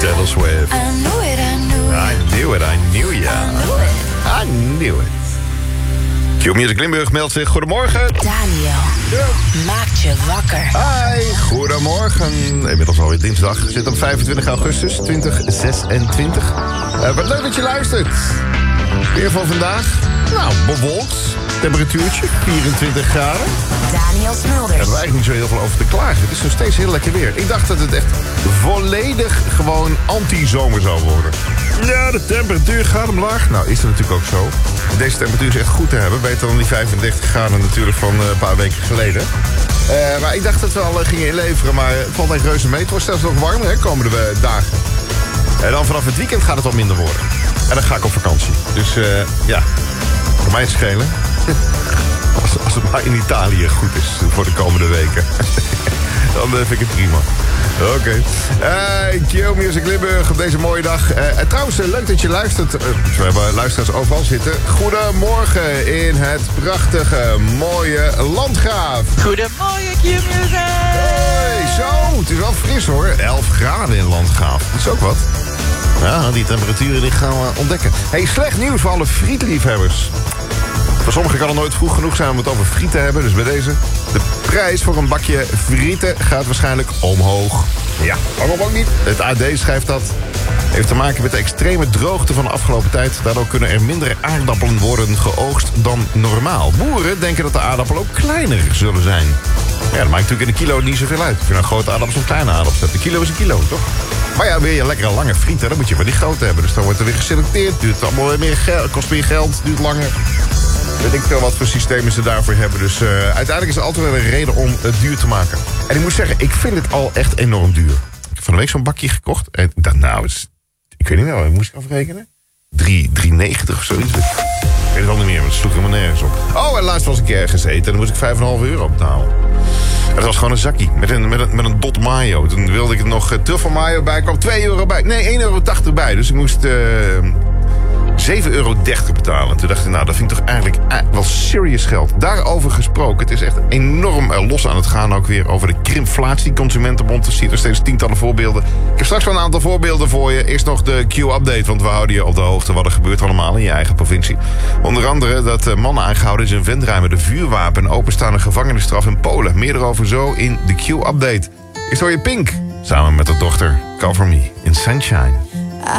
Taylor Swift. I knew it, I knew it. I knew it, I knew ya. I knew it. I knew it. Q-Music Limburg meldt zich. Goedemorgen. Daniel, maakt je wakker. Hi, goedemorgen. Inmiddels alweer dinsdag. Zit op 25 augustus 2026. Wat leuk dat je luistert. Weer van vandaag. Nou, bewolkt. Temperatuurtje 24 graden. Daniel Daar Smulders. hebben we eigenlijk niet zo heel veel over te klagen. Het is nog steeds heel lekker weer. Ik dacht dat het echt volledig gewoon anti-zomer zou worden. Ja, de temperatuur gaat omlaag. Nou, is dat natuurlijk ook zo. Deze temperatuur is echt goed te hebben. Beter dan die 35 graden natuurlijk van een paar weken geleden. Maar ik dacht dat we al gingen inleveren. Maar het valt echt reuze mee. Het wordt zelfs nog warmer, hè, komende dagen. En dan vanaf het weekend gaat het wat minder worden. En dan ga ik op vakantie. Dus ja, voor mij het schelen. Als het maar in Italië goed is voor de komende weken. Dan vind ik het prima. Oké. Q-Music Limburg op deze mooie dag. Trouwens, leuk dat je luistert. We hebben luisteraars overal zitten. Goedemorgen in het prachtige, mooie Landgraaf. Goedemorgen, Q-Music! Hey, zo, het is wel fris hoor. 11 graden in Landgraaf. Dat is ook wat. Ja, die temperaturen die gaan we ontdekken. Hey, slecht nieuws voor alle frietliefhebbers. Voor sommigen kan het nooit vroeg genoeg zijn om het over friet te hebben. Dus bij deze, de prijs voor een bakje frieten gaat waarschijnlijk omhoog. Ja, waarom ook niet? Het AD schrijft dat. Heeft te maken met de extreme droogte van de afgelopen tijd. Daardoor kunnen er minder aardappelen worden geoogst dan normaal. Boeren denken dat de aardappelen ook kleiner zullen zijn. Ja, dat maakt natuurlijk in een kilo niet zoveel uit. Of je nou grote aardappels of kleine aardappels hebt. Een kilo is een kilo, toch? Maar ja, wil je lekkere lange frieten, dan moet je maar die grote hebben. Dus dan wordt er weer geselecteerd. Duurt allemaal weer meer geld, kost meer geld, duurt langer. Weet ik veel wat voor systemen ze daarvoor hebben. Dus uiteindelijk is er altijd wel een reden om het duur te maken. En ik moet zeggen, ik vind het al echt enorm duur. Ik heb van de week zo'n bakje gekocht. En ik dacht, nou, ik weet niet meer, moest ik afrekenen? 3,90 of zoiets. Ik weet het al niet meer, maar het sloeg helemaal nergens op. Oh, en laatst was ik ergens eten en dan moest ik €5,5 betalen. En dat was gewoon een zakje met een dot mayo. Toen wilde ik er nog truffel mayo bij, kwam €2 bij. Nee, €1,80 bij. Dus ik moest €7,30 betalen. Toen dacht ik, nou, dat vind ik toch eigenlijk wel serious geld. Daarover gesproken, het is echt enorm los aan het gaan ook weer over de krimflatie. Consumentenbond, er ziet er steeds tientallen voorbeelden. Ik heb straks wel een aantal voorbeelden voor je. Eerst nog de Q-update, want we houden je op de hoogte wat er gebeurt allemaal in je eigen provincie. Onder andere dat mannen aangehouden is in Venray met een vuurwapen en openstaande gevangenisstraf in Polen. Meer erover zo in de Q-update. Eerst hoor je Pink, samen met haar dochter Cover Me in Sunshine.